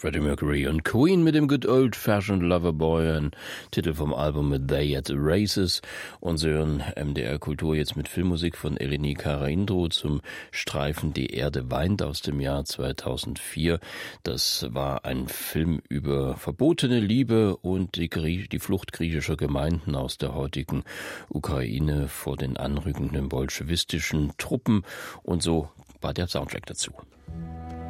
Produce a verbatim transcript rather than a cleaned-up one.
Freddie Mercury und Queen mit dem Good Old Fashioned Loverboy, ein Titel vom Album mit They at the Races. Und Sie hören M D R Kultur jetzt mit Filmmusik von Eleni Karaindro zum Streifen Die Erde weint aus dem Jahr zweitausendvier. Das war ein Film über verbotene Liebe und die, Grie- die Flucht griechischer Gemeinden aus der heutigen Ukraine vor den anrückenden bolschewistischen Truppen. Und so war der Soundtrack dazu.